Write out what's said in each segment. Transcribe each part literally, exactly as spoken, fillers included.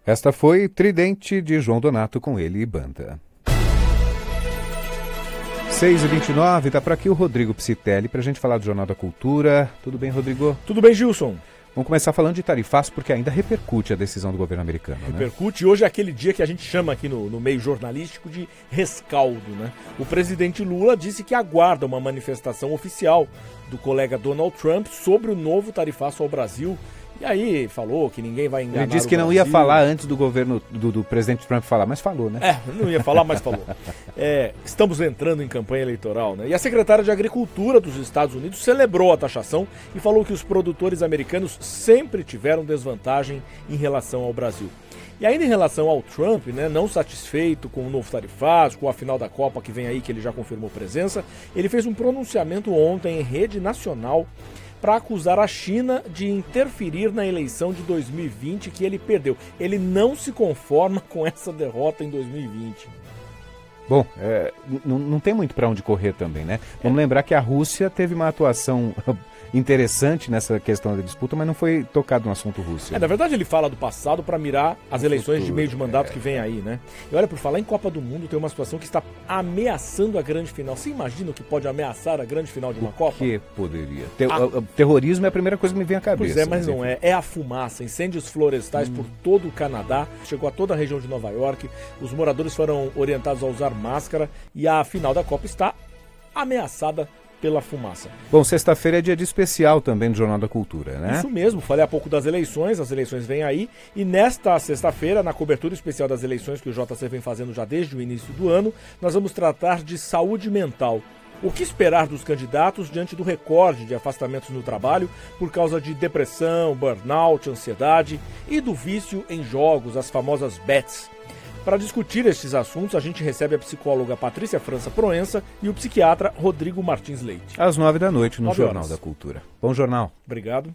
Esta foi Tridente de João Donato com ele e banda. seis e vinte e nove, está por aqui o Rodrigo Psitelli para a gente falar do Jornal da Cultura. Tudo bem, Rodrigo? Tudo bem, Gilson. Vamos começar falando de tarifaço, porque ainda repercute a decisão do governo americano. Repercute, né? Hoje é aquele dia que a gente chama aqui no, no meio jornalístico de rescaldo, né? O presidente Lula disse que aguarda uma manifestação oficial do colega Donald Trump sobre o novo tarifaço ao Brasil. E aí falou que ninguém vai enganar. Ele disse que não ia falar antes do governo do, do presidente Trump falar, mas falou, né? É, não ia falar, mas falou. É, estamos entrando em campanha eleitoral, né? E a secretária de Agricultura dos Estados Unidos celebrou a taxação e falou que os produtores americanos sempre tiveram desvantagem em relação ao Brasil. E ainda em relação ao Trump, né, não satisfeito com o novo tarifaço, com a final da Copa que vem aí, que ele já confirmou presença, ele fez um pronunciamento ontem em rede nacional para acusar a China de interferir na eleição de dois mil e vinte que ele perdeu. Ele não se conforma com essa derrota em dois mil e vinte. Bom, é, não, não tem muito para onde correr também, né? Vamos é. lembrar que a Rússia teve uma atuação interessante nessa questão da disputa, mas não foi tocado no assunto Rússia. É, na verdade ele fala do passado para mirar as o eleições futuro, de meio de mandato é. que vem aí, né? E olha, por falar em Copa do Mundo, tem uma situação que está ameaçando a grande final. Você imagina o que pode ameaçar a grande final de uma o Copa? Que poderia? Ter, a... o terrorismo é a primeira coisa que me vem à cabeça. Pois é, mas não é. É a fumaça, incêndios florestais hum. por todo o Canadá, chegou a toda a região de Nova York, os moradores foram orientados a usar máscara e a final da Copa está ameaçada pela fumaça. Bom, sexta-feira é dia de especial também do Jornal da Cultura, né? Isso mesmo, falei há pouco das eleições, as eleições vêm aí, e nesta sexta-feira, na cobertura especial das eleições que o J C vem fazendo já desde o início do ano, nós vamos tratar de saúde mental. O que esperar dos candidatos diante do recorde de afastamentos no trabalho por causa de depressão, burnout, ansiedade e do vício em jogos, as famosas bets. Para discutir estes assuntos, a gente recebe a psicóloga Patrícia França Proença e o psiquiatra Rodrigo Martins Leite. Às nove da noite no Jornal horas. da Cultura. Bom jornal. Obrigado.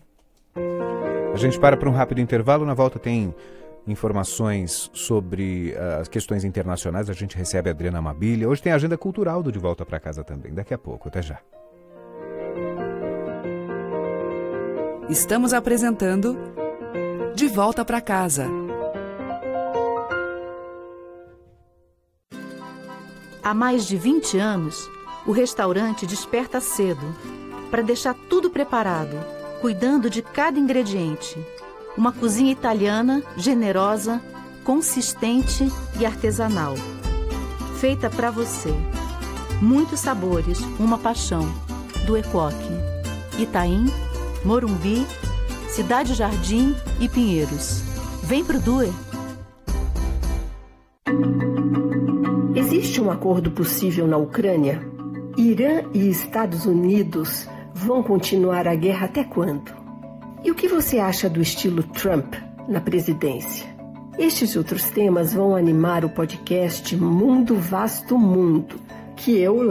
A gente para para um rápido intervalo. Na volta tem informações sobre uh, as questões internacionais. A gente recebe a Adriana Amabilia. Hoje tem a agenda cultural do De Volta para Casa também. Daqui a pouco. Até já. Estamos apresentando De Volta para Casa. Há mais de vinte anos, o restaurante desperta cedo para deixar tudo preparado, cuidando de cada ingrediente. Uma cozinha italiana, generosa, consistente e artesanal. Feita para você. Muitos sabores, uma paixão. Do Equoc. Itaim, Morumbi, Cidade Jardim e Pinheiros. Vem pro Due! Existe um acordo possível na Ucrânia? Irã e Estados Unidos vão continuar a guerra até quando? E o que você acha do estilo Trump na presidência? Estes e outros temas vão animar o podcast Mundo Vasto Mundo, que eu